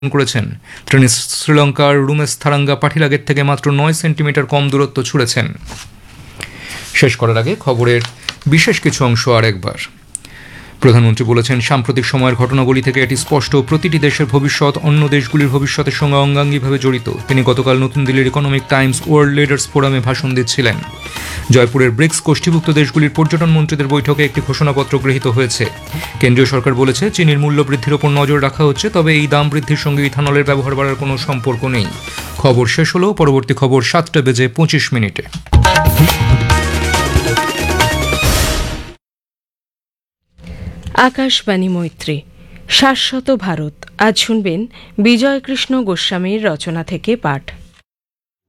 করেছেন। তিনি শ্রীলঙ্কার রুমেশ থারাঙ্গা পাঠিলাগের থেকে মাত্র 9 সেন্টিমিটার কম দূরত্ব ছুঁড়েছেন। শেষ করার আগে খবরের বিশেষ কিছু অংশ আরেকবার। প্রধানমন্ত্রী বলেছেন, সাম্প্রতিক সময়ের ঘটনাগুলি থেকে এটি স্পষ্ট, প্রতিটি দেশের ভবিষ্যৎ অন্য দেশগুলির ভবিষ্যতের সঙ্গে অঙ্গাঙ্গিভাবে জড়িত। তিনি গতকাল নতুন দিল্লির ইকোনমিক টাইমস ওয়ার্ল্ড লিডার্স ফোরামে ভাষণ দিচ্ছিলেন। জয়পুরের ব্রিক্স গোষ্ঠীভুক্ত দেশগুলির পর্যটন মন্ত্রীদের বৈঠকে একটি ঘোষণাপত্র গৃহীত হয়েছে। কেন্দ্রীয় সরকার বলেছে, চিনির মূল্য বৃদ্ধির ওপর নজর রাখা হচ্ছে, তবে এই দাম বৃদ্ধির সঙ্গে ইথানলের ব্যবহার বাড়ার কোনো সম্পর্ক নেই। খবর শেষ হলো। পরবর্তী খবর 7:25। আকাশবাণী মৈত্রী, শাশ্বত ভারত। আজ শুনবেন বিজয় কৃষ্ণ গোস্বামীর রচনা থেকে পাঠ।